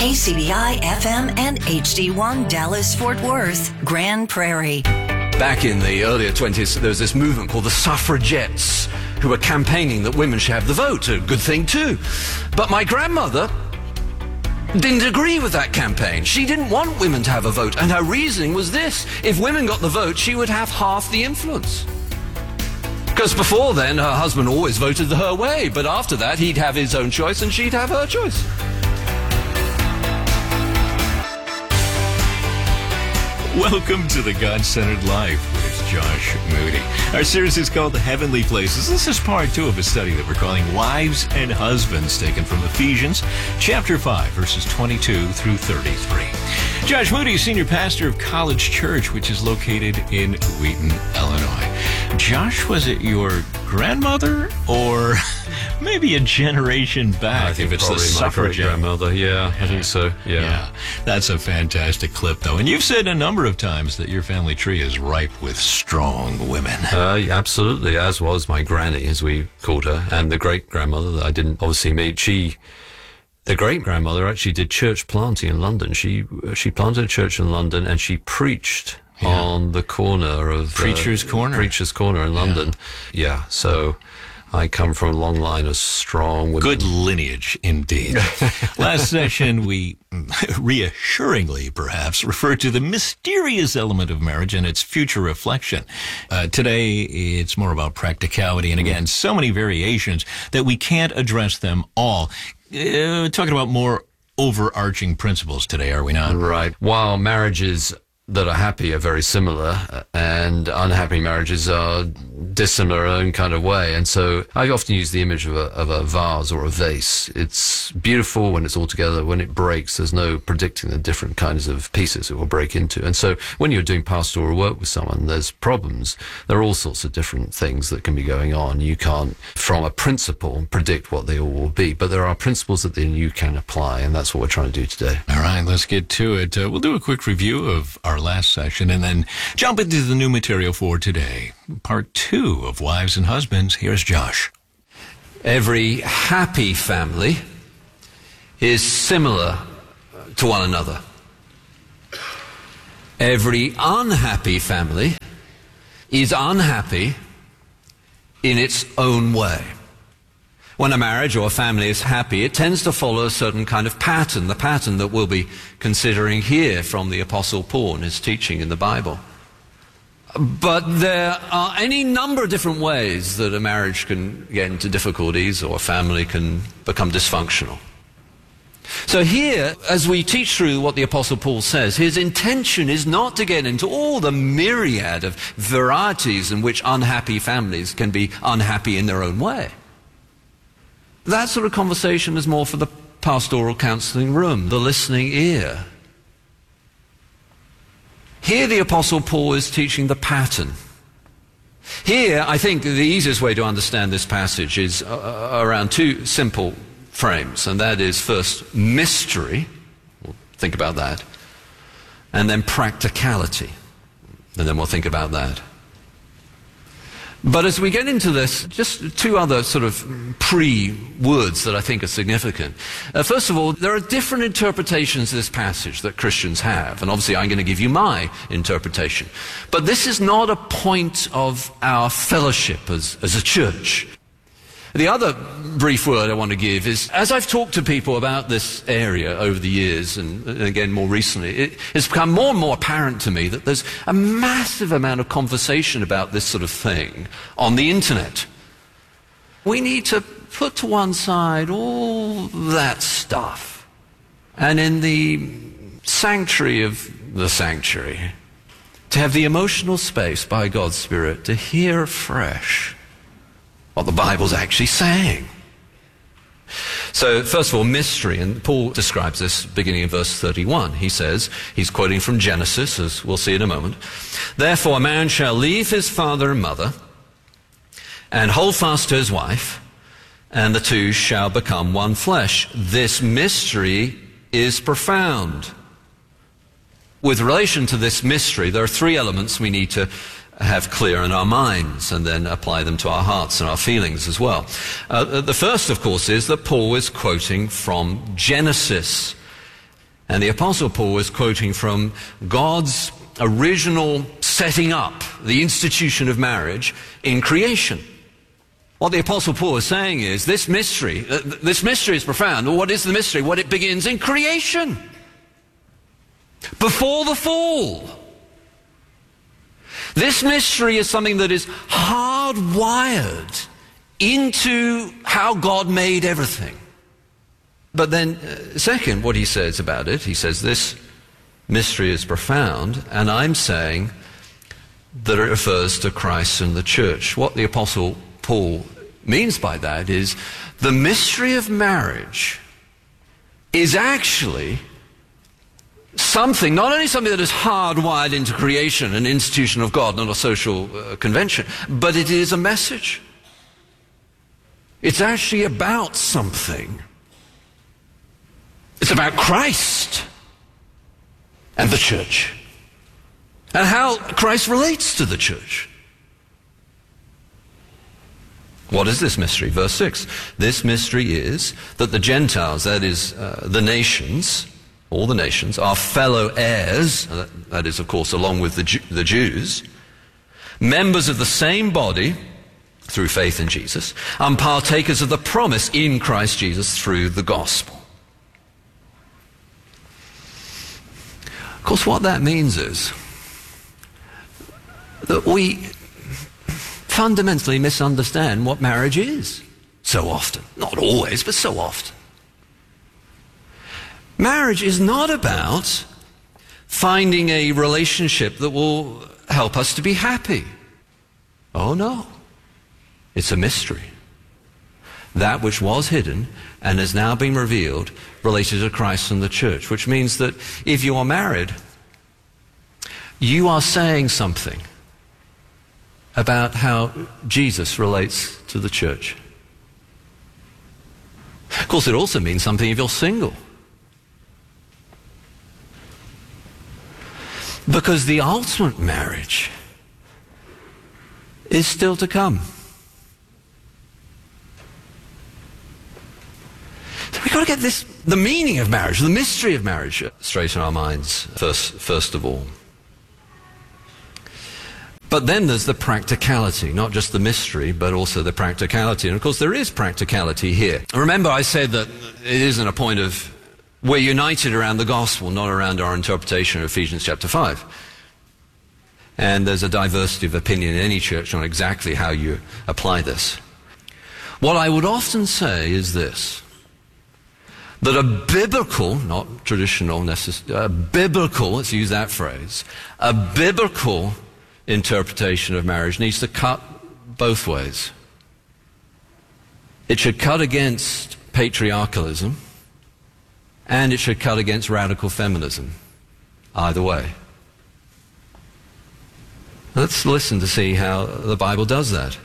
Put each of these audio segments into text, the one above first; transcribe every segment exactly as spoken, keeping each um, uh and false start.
K C B I F M and H D one Dallas-Fort Worth, Grand Prairie. Back in the earlier twenties, there was this movement called the suffragettes, who were campaigning that women should have the vote, a good thing too. But my grandmother didn't agree with that campaign. She didn't want women to have a vote, and her reasoning was this: if women got the vote, she would have half the influence. Because before then, her husband always voted her way, but after that, he'd have his own choice and she'd have her choice. Welcome to the God-Centered Life with Josh Moody. Our series is called The Heavenly Places. This is part two of a study that we're calling Wives and Husbands, taken from Ephesians chapter five, verses twenty-two through thirty-three. Josh Moody, senior pastor of College Church, which is located in Wheaton, Illinois. Josh, was it your grandmother or maybe a generation back? I think if it's probably the my suffragette grandmother. Yeah, I think so. Yeah. Yeah, that's a fantastic clip, though. And you've said a number of times that your family tree is ripe with strong women. Uh, absolutely, as was my granny, as we called her, and the great-grandmother that I didn't obviously meet. She, the great-grandmother, actually did church planting in London. She she planted a church in London, and she preached yeah. on the corner of... Preacher's uh, Corner. Preacher's Corner in London. Yeah, yeah so... I come from a long line of strong women. Good lineage, indeed. Last session, we reassuringly, perhaps, referred to the mysterious element of marriage and its future reflection. Uh, today, it's more about practicality, and again, so many variations that we can't address them all. Uh, talking about more overarching principles today, are we not? Right. While marriages that are happy are very similar, and unhappy marriages are dissimilar in their own kind of way. And so I often use the image of a, of a vase or a vase. It's beautiful when it's all together. When it breaks, there's no predicting the different kinds of pieces it will break into. And so when you're doing pastoral work with someone, there's problems. There are all sorts of different things that can be going on. You can't, from a principle, predict what they all will be, but there are principles that then you can apply, and that's what we're trying to do today. All right, let's get to it. Uh, we'll do a quick review of our last session and then jump into the new material for today. Part two of Wives and Husbands. Here's Josh. Every happy family is similar to one another. Every unhappy family is unhappy in its own way. When a marriage or a family is happy, it tends to follow a certain kind of pattern, the pattern that we'll be considering here from the Apostle Paul and his teaching in the Bible. But there are any number of different ways that a marriage can get into difficulties or a family can become dysfunctional. So here, as we teach through what the Apostle Paul says, his intention is not to get into all the myriad of varieties in which unhappy families can be unhappy in their own way. That sort of conversation is more for the pastoral counseling room, the listening ear. Here the Apostle Paul is teaching the pattern. Here, I think the easiest way to understand this passage is uh, around two simple frames, and that is first mystery, we'll think about that, and then practicality, and then we'll think about that. But as we get into this, just two other sort of pre-words that I think are significant. Uh, first of all, there are different interpretations of this passage that Christians have, and obviously I'm going to give you my interpretation. But this is not a point of our fellowship as, as a church. The other brief word I want to give is, as I've talked to people about this area over the years, and again more recently, it has become more and more apparent to me that there's a massive amount of conversation about this sort of thing on the internet. We need to put to one side all that stuff, and in the sanctuary of the sanctuary, to have the emotional space by God's Spirit to hear afresh what the Bible's actually saying. So, first of all, mystery, and Paul describes this beginning in verse thirty-one. He says, he's quoting from Genesis, as we'll see in a moment, "Therefore a man shall leave his father and mother, and hold fast to his wife, and the two shall become one flesh. This mystery is profound." With relation to this mystery, there are three elements we need to have clear in our minds and then apply them to our hearts and our feelings as well. Uh, the first, of course, is that Paul is quoting from Genesis. And the Apostle Paul is quoting from God's original setting up, the institution of marriage in creation. What the Apostle Paul is saying is this mystery, uh, this mystery is profound. Well, what is the mystery? Well, it begins in creation, before the fall. This mystery is something that is hardwired into how God made everything. But then, uh, second, what he says about it, he says this mystery is profound, and I'm saying that it refers to Christ and the church. What the Apostle Paul means by that is the mystery of marriage is actually something, not only something that is hardwired into creation, an institution of God, not a social uh, convention, but it is a message. It's actually about something. It's about Christ and the church, and how Christ relates to the church. What is this mystery? Verse six. This mystery is that the Gentiles, that is, uh, the nations, all the nations, are fellow heirs, uh, that is, of course, along with the, Jew, the Jews, members of the same body through faith in Jesus, and partakers of the promise in Christ Jesus through the gospel. Of course, what that means is that we fundamentally misunderstand what marriage is so often. Not always, but so often. Marriage is not about finding a relationship that will help us to be happy. Oh no. It's a mystery. That which was hidden and has now been revealed related to Christ and the church, which means that if you are married, you are saying something about how Jesus relates to the church. Of course, it also means something if you're single. Because the ultimate marriage is still to come. So we've got to get this, the meaning of marriage, the mystery of marriage, straight in our minds first, first of all. But then there's the practicality, not just the mystery, but also the practicality. And of course, there is practicality here. Remember, I said that it isn't a point of, we're united around the gospel, not around our interpretation of Ephesians chapter five. And there's a diversity of opinion in any church on exactly how you apply this. What I would often say is this, that a biblical, not traditional necessarily, a biblical, let's use that phrase, a biblical interpretation of marriage needs to cut both ways. It should cut against patriarchalism, and it should cut against radical feminism. Either way. Let's listen to see how the Bible does that.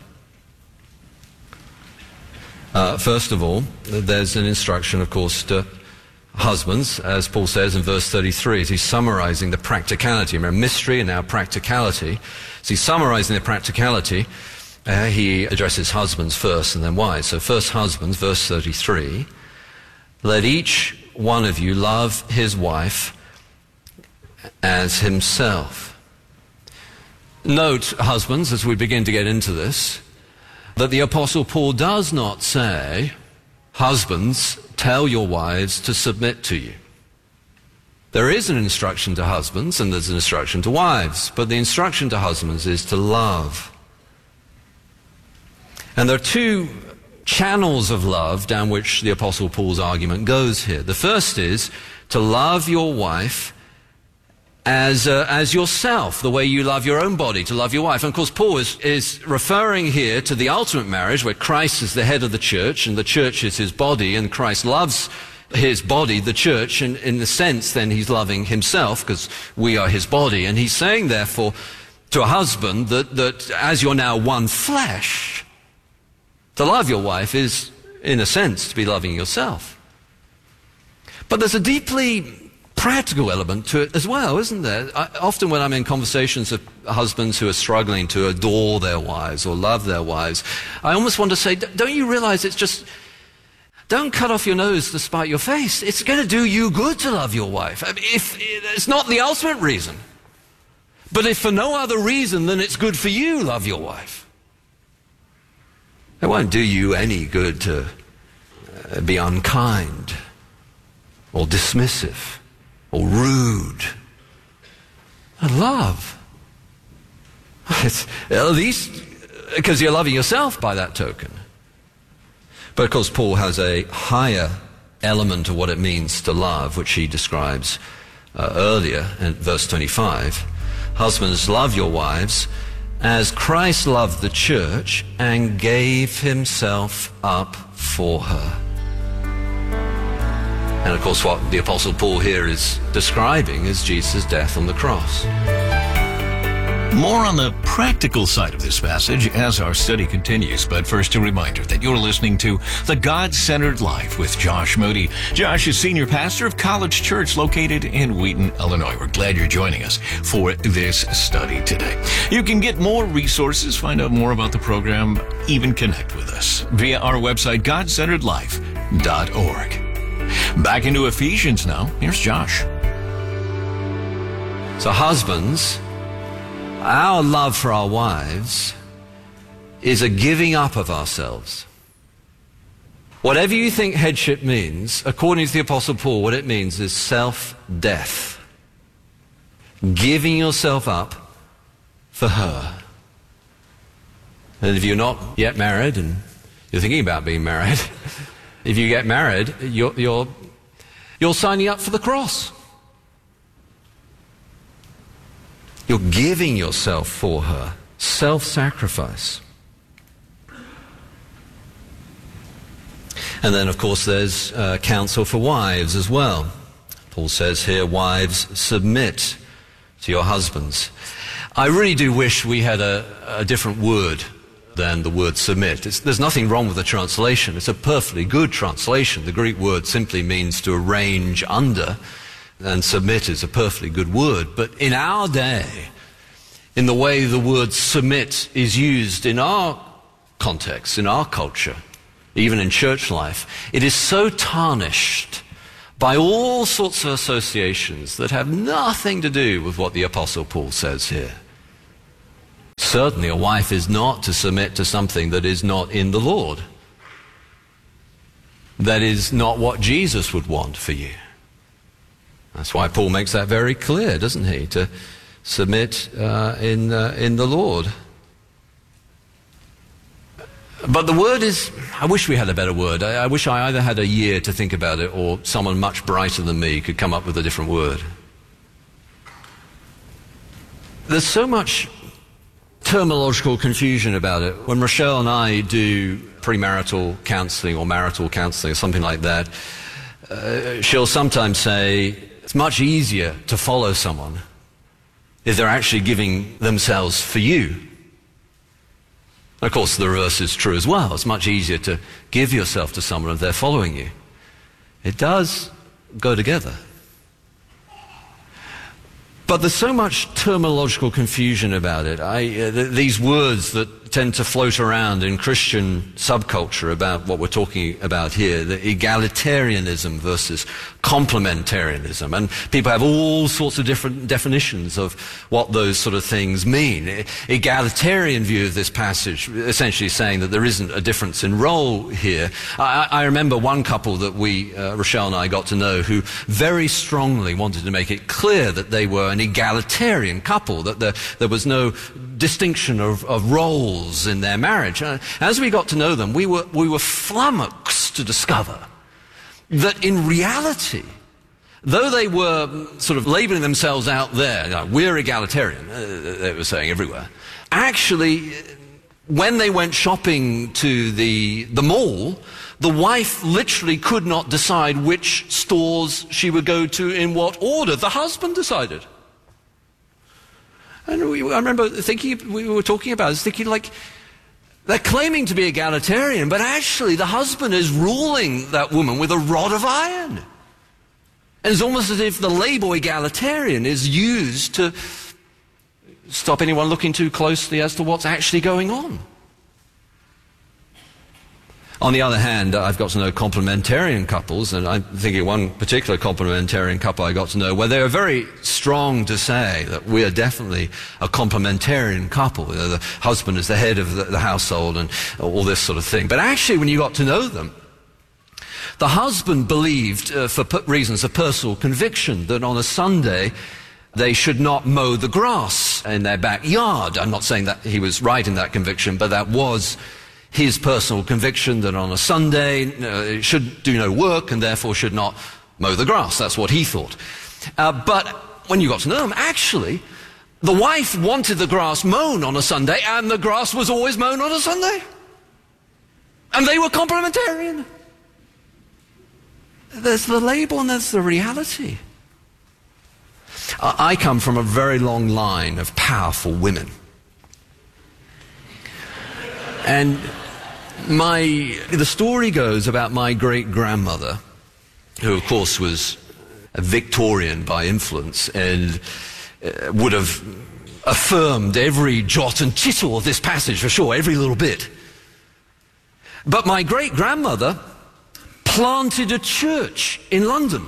Uh, first of all, there's an instruction, of course, to husbands, as Paul says in verse thirty-three, as he's summarizing the practicality. Remember, mystery and now practicality. As he's summarizing the practicality, uh, he addresses husbands first and then wives. So first husbands, verse thirty-three, let each one of you love his wife as himself. Note, husbands, as we begin to get into this, that the Apostle Paul does not say, husbands, tell your wives to submit to you. There is an instruction to husbands and there's an instruction to wives, but the instruction to husbands is to love. And there are two channels of love down which the Apostle Paul's argument goes here. The first is to love your wife as uh, as yourself, the way you love your own body, to love your wife. And of course, Paul is, is referring here to the ultimate marriage, where Christ is the head of the church, and the church is his body, and Christ loves his body, the church, and in the sense, then he's loving himself, because we are his body. And he's saying, therefore, to a husband, that, that as you're now one flesh, to love your wife is, in a sense, to be loving yourself. But there's a deeply practical element to it as well, isn't there? I, often when I'm in conversations with husbands who are struggling to adore their wives or love their wives, I almost want to say, don't you realize it's just, Don't cut off your nose to spite your face. It's going to do you good to love your wife. I mean, if, it's not the ultimate reason. But if for no other reason than it's good for you, love your wife. It won't do you any good to uh, be unkind or dismissive or rude. And love. It's, at least because you're loving yourself by that token. But of course, Paul has a higher element of what it means to love, which he describes uh, earlier in verse twenty-five. Husbands, love your wives as Christ loved the church and gave himself up for her. And of course, what the Apostle Paul here is describing is Jesus' death on the cross. More on the practical side of this passage as our study continues, but first a reminder that you're listening to The God-Centered Life with Josh Moody. Josh is senior pastor of College Church located in Wheaton, Illinois. We're glad you're joining us for this study today. You can get more resources, find out more about the program, even connect with us via our website, god centered life dot org. Back into Ephesians now. Here's Josh. So husbands, our love for our wives is a giving up of ourselves. Whatever you think headship means, according to the Apostle Paul, what it means is self-death. Giving yourself up for her. And if you're not yet married and you're thinking about being married, if you get married, you're, you're, you're signing up for the cross. You're giving yourself for her. Self-sacrifice. And then, of course, there's uh, counsel for wives as well. Paul says here, wives, submit to your husbands. I really do wish we had a, a different word than the word submit. It's, there's nothing wrong with the translation. It's a perfectly good translation. The Greek word simply means to arrange under. And submit is a perfectly good word. But in our day, in the way the word submit is used in our context, in our culture, even in church life, it is so tarnished by all sorts of associations that have nothing to do with what the Apostle Paul says here. Certainly a wife is not to submit to something that is not in the Lord. That is not what Jesus would want for you. That's why Paul makes that very clear, doesn't he? To submit uh, in uh, in the Lord. But the word is, I wish we had a better word. I, I wish I either had a year to think about it or someone much brighter than me could come up with a different word. There's so much terminological confusion about it. When Rochelle and I do premarital counseling or marital counseling or something like that, uh, she'll sometimes say, it's much easier to follow someone if they're actually giving themselves for you. Of course, the reverse is true as well. It's much easier to give yourself to someone if they're following you. It does go together. But there's so much terminological confusion about it. I, uh, th- these words that tend to float around in Christian subculture about what we're talking about here, the egalitarianism versus complementarianism. And people have all sorts of different definitions of what those sort of things mean. Egalitarian view of this passage, essentially saying that there isn't a difference in role here. I, I remember one couple that we, uh, Rochelle and I, got to know who very strongly wanted to make it clear that they were an egalitarian couple, that there, there was no distinction of, of roles in their marriage. Uh, as we got to know them, we were, we were flummoxed to discover that in reality, though they were sort of labeling themselves out there, you know, we're egalitarian, uh, they were saying everywhere, actually, when they went shopping to the, the mall, the wife literally could not decide which stores she would go to in what order. The husband decided. And we, I remember thinking, we were talking about this, thinking like, they're claiming to be egalitarian, but actually the husband is ruling that woman with a rod of iron. And it's almost as if the label egalitarian is used to stop anyone looking too closely as to what's actually going on. On the other hand, I've got to know complementarian couples, and I'm thinking one particular complementarian couple I got to know where they were very strong to say that we are definitely a complementarian couple. The husband is the head of the, the household and all this sort of thing. But actually, when you got to know them, the husband believed, uh, for p- reasons of personal conviction, that on a Sunday they should not mow the grass in their backyard. I'm not saying that he was right in that conviction, but that was his personal conviction, that on a Sunday uh, it should do no work and therefore should not mow the grass. That's what he thought. Uh, but when you got to know him, actually, the wife wanted the grass mown on a Sunday, and the grass was always mown on a Sunday. And they were complementarian. There's the label and there's the reality. I come from a very long line of powerful women. And my, the story goes about my great-grandmother, who of course was a Victorian by influence and uh, would have affirmed every jot and tittle of this passage for sure, every little bit. But my great-grandmother planted a church in London.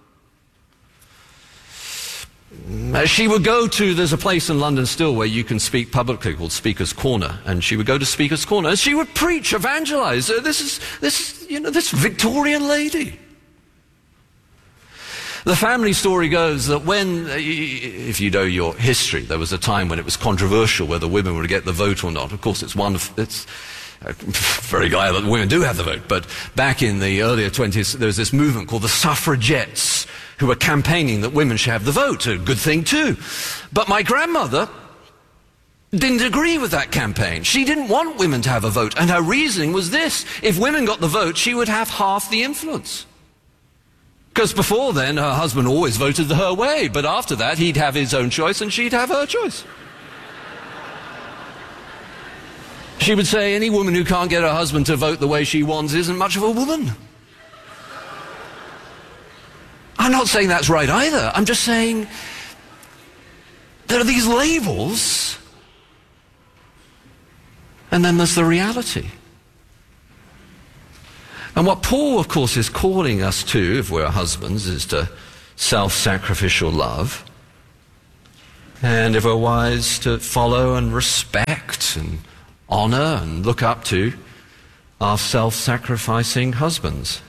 She would go to, there's a place in London still where you can speak publicly called Speaker's Corner, and she would go to Speaker's Corner and she would preach, evangelize. Uh, this is, this, you know, this Victorian lady. The family story goes that when, if you know your history, there was a time when it was controversial whether women would get the vote or not. Of course, it's wonderful. It's very glad that women do have the vote. But back in the earlier twenties, there was this movement called the suffragettes, who were campaigning that women should have the vote. A good thing too. But my grandmother didn't agree with that campaign. She didn't want women to have a vote. And her reasoning was this: if women got the vote, she would have half the influence. Because before then, her husband always voted her way. But after that, he'd have his own choice and she'd have her choice. She would say any woman who can't get her husband to vote the way she wants isn't much of a woman. I'm not saying that's right either. I'm just saying there are these labels, and then there's the reality. And what Paul, of course, is calling us to, if we're husbands, is to self-sacrificial love. And if we're wives, to follow and respect and honor and look up to our self-sacrificing husbands.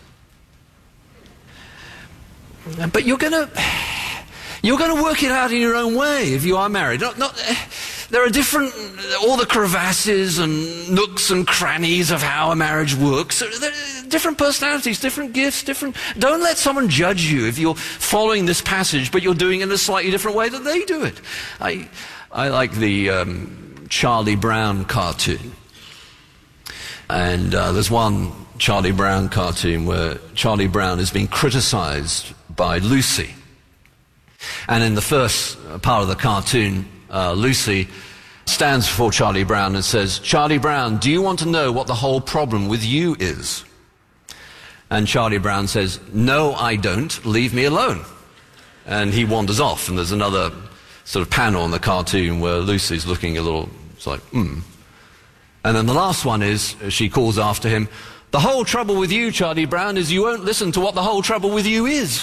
But you're going to you're going to work it out in your own way if you are married. Not, not, there are different, all the crevasses and nooks and crannies of how a marriage works. There are different personalities, different gifts, different. Don't let someone judge you if you're following this passage, but you're doing it in a slightly different way that they do it. I I like the um, Charlie Brown cartoon, and uh, there's one Charlie Brown cartoon where Charlie Brown is being criticized by Lucy. And in the first part of the cartoon, uh, Lucy stands before Charlie Brown and says, "Charlie Brown, do you want to know what the whole problem with you is?" And Charlie Brown says, "No, I don't. Leave me alone." And he wanders off, and there's another sort of panel in the cartoon where Lucy's looking a little, it's like, hmm. And then the last one is, she calls after him, "The whole trouble with you, Charlie Brown, is you won't listen to what the whole trouble with you is."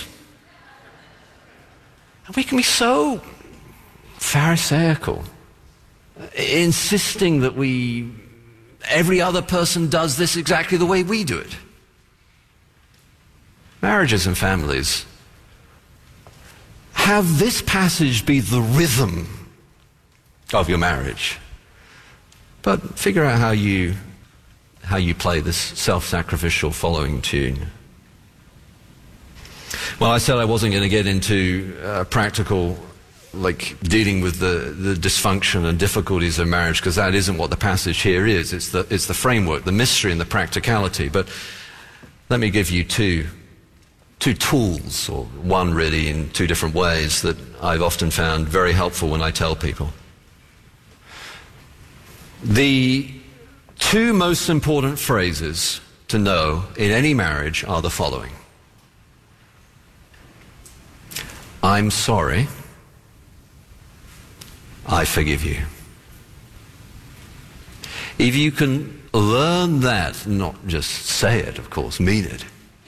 And we can be so pharisaical, insisting that we, every other person does this exactly the way we do it. Marriages and families, have this passage be the rhythm of your marriage. But figure out how you how you play this self-sacrificial following tune. Well, I said I wasn't going to get into uh, practical, like dealing with the, the dysfunction and difficulties of marriage, because that isn't what the passage here is. It's the, it's the framework, the mystery and the practicality. But let me give you two, two tools, or one really in two different ways, that I've often found very helpful when I tell people. The two most important phrases to know in any marriage are the following: "I'm sorry," "I forgive you." If you can learn that, not just say it, of course, mean it,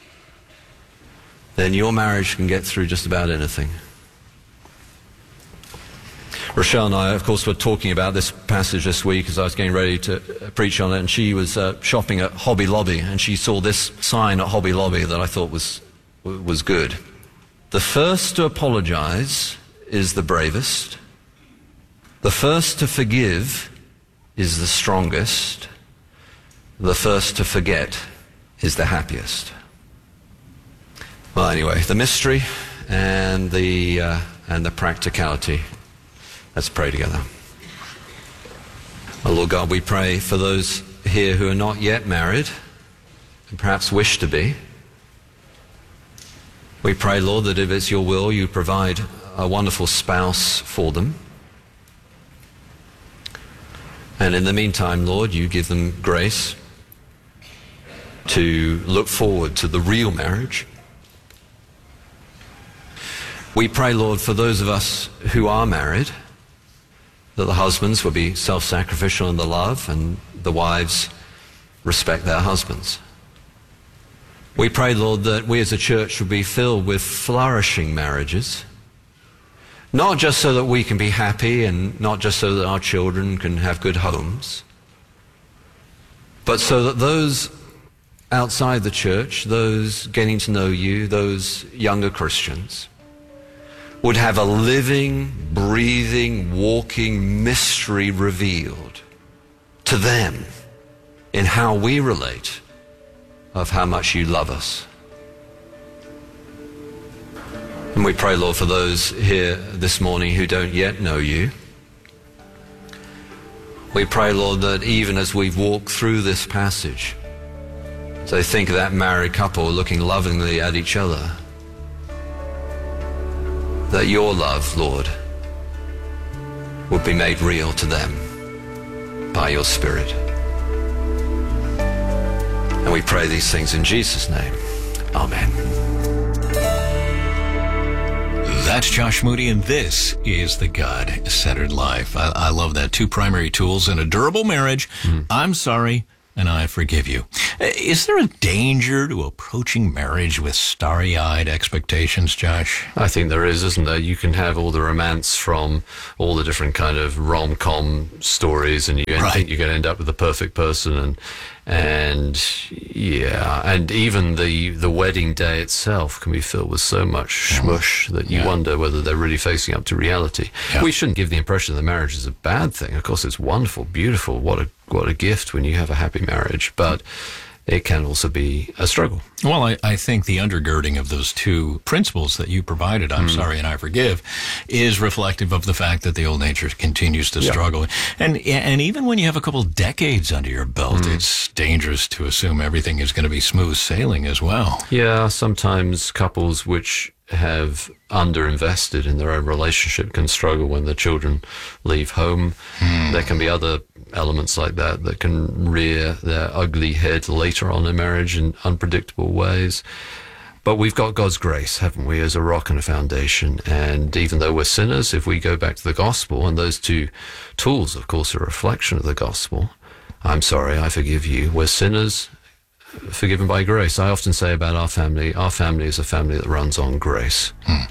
then your marriage can get through just about anything. Rochelle and I, of course, were talking about this passage this week as I was getting ready to preach on it, and she was uh, shopping at Hobby Lobby, and she saw this sign at Hobby Lobby that I thought was, was good. The first to apologize is the bravest. The first to forgive is the strongest. The first to forget is the happiest. Well, anyway, the mystery and the, uh, and the practicality. Let's pray together. Oh, Lord God, we pray for those here who are not yet married and perhaps wish to be. We pray, Lord, that if it's your will, you provide a wonderful spouse for them. And in the meantime, Lord, you give them grace to look forward to the real marriage. We pray, Lord, for those of us who are married, that the husbands will be self-sacrificial in the love and the wives respect their husbands. We pray, Lord, that we as a church will be filled with flourishing marriages, not just so that we can be happy and not just so that our children can have good homes, but so that those outside the church, those getting to know you, those younger Christians, would have a living, breathing, walking mystery revealed to them in how we relate of how much you love us. And we pray, Lord, for those here this morning who don't yet know you. We pray, Lord, that even as we've walked through this passage, as they think of that married couple looking lovingly at each other, that your love, Lord, would be made real to them by your Spirit. And we pray these things in Jesus' name. Amen. That's Josh Moody, and this is the God-Centered Life. I, I love that. Two primary tools in a durable marriage. Mm. I'm sorry, and I forgive you. Is there a danger to approaching marriage with starry-eyed expectations, Josh? I think there is, isn't there? You can have all the romance from all the different kind of rom-com stories, and you right. think you're going to end up with the perfect person, and and yeah, and even the the wedding day itself can be filled with so much schmush that you yeah. wonder whether they're really facing up to reality. Yeah. We shouldn't give the impression that marriage is a bad thing. Of course, it's wonderful, beautiful. What a what a gift when you have a happy marriage, but it can also be a struggle. Well, I, I think the undergirding of those two principles that you provided, I'm mm. sorry and I forgive, is reflective of the fact that the old nature continues to yeah. struggle. And and even when you have a couple decades under your belt, mm. it's dangerous to assume everything is going to be smooth sailing as well. Yeah, sometimes couples which have underinvested in their own relationship can struggle when the children leave home. Mm. There can be other elements like that that can rear their ugly head later on in marriage in unpredictable ways. But we've got God's grace, haven't we, as a rock and a foundation. And even though we're sinners, if we go back to the gospel, and those two tools, of course, are a reflection of the gospel. I'm sorry, I forgive you. We're sinners, forgiven by grace. I often say about our family, our family is a family that runs on grace. Hmm.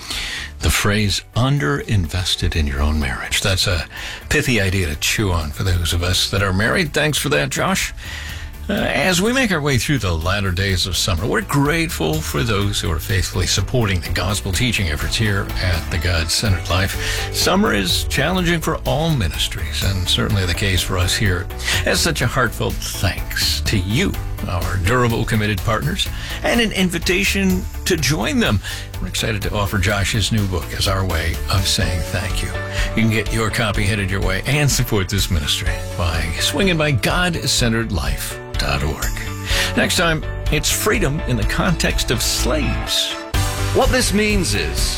The phrase underinvested in your own marriage. That's a pithy idea to chew on for those of us that are married. Thanks for that, Josh. Uh, as we make our way through the latter days of summer, we're grateful for those who are faithfully supporting the gospel teaching efforts here at the God-Centered Life. Summer is challenging for all ministries, and certainly the case for us here. As such a heartfelt thanks to you, our durable, committed partners, and an invitation to join them. We're excited to offer Josh his new book as our way of saying thank you. You can get your copy headed your way and support this ministry by swinging by God Centered Life dot org. Next time, it's freedom in the context of slaves. What this means is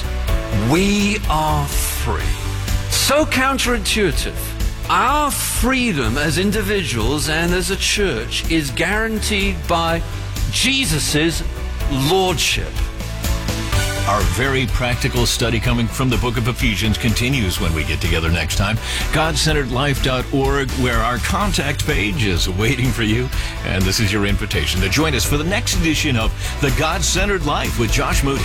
we are free. So counterintuitive. Our freedom as individuals and as a church is guaranteed by Jesus' lordship. Our very practical study coming from the book of Ephesians continues when we get together next time. God Centered Life dot org, where our contact page is waiting for you. And this is your invitation to join us for the next edition of The God-Centered Life with Josh Moody.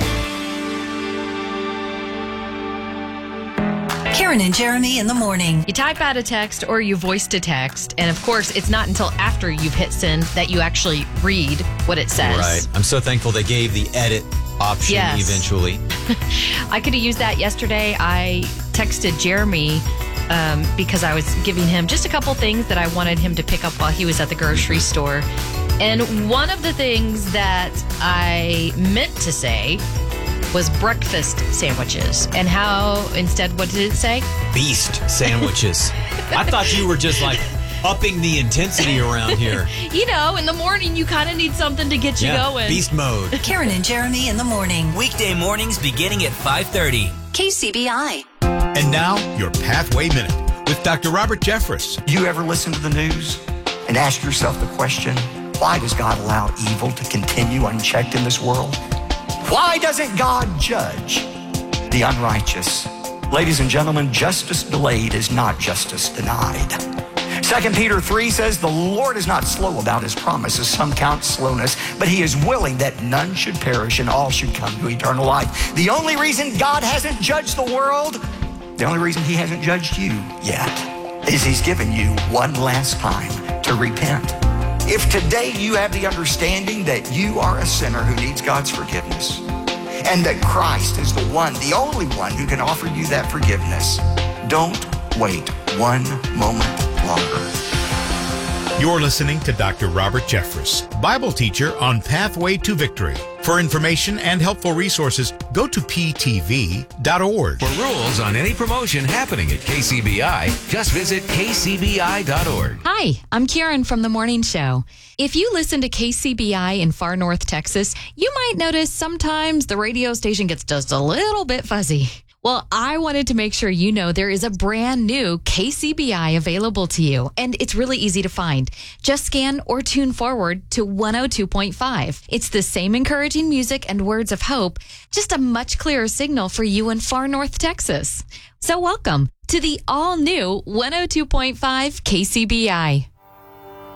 Karen and Jeremy in the morning. You type out a text or you voice to text, and of course, it's not until after you've hit send that you actually read what it says. Right. I'm so thankful they gave the edit option Yes. eventually. I could have used that yesterday. I texted Jeremy um, because I was giving him just a couple things that I wanted him to pick up while he was at the grocery store. And one of the things that I meant to say was breakfast sandwiches. And how, instead, what did it say? Beast sandwiches. I thought you were just like upping the intensity around here. You know, in the morning, you kind of need something to get you Yeah, going. beast mode. Karen and Jeremy in the morning. Weekday mornings beginning at five thirty. K C B I. And now, your Pathway Minute with Doctor Robert Jeffress. You ever listen to the news and ask yourself the question, why does God allow evil to continue unchecked in this world? Why doesn't God judge the unrighteous? Ladies and gentlemen, justice delayed is not justice denied. Second Peter three says, the Lord is not slow about his promises, some count slowness, but he is willing that none should perish and all should come to eternal life. The only reason God hasn't judged the world, the only reason he hasn't judged you yet, is he's given you one last time to repent. If today you have the understanding that you are a sinner who needs God's forgiveness, and that Christ is the one, the only one who can offer you that forgiveness, don't wait one moment longer. You're listening to Doctor Robert Jeffress, Bible teacher on Pathway to Victory. For information and helpful resources, go to P T V dot org. For rules on any promotion happening at K C B I, just visit K C B I dot org. Hi, I'm Karen from The Morning Show. If you listen to K C B I in far north Texas, you might notice sometimes the radio station gets just a little bit fuzzy. Well, I wanted to make sure you know there is a brand new K C B I available to you, and it's really easy to find. Just scan or tune forward to one oh two point five. It's the same encouraging music and words of hope, just a much clearer signal for you in far north Texas. So welcome to the all-new one oh two point five K C B I.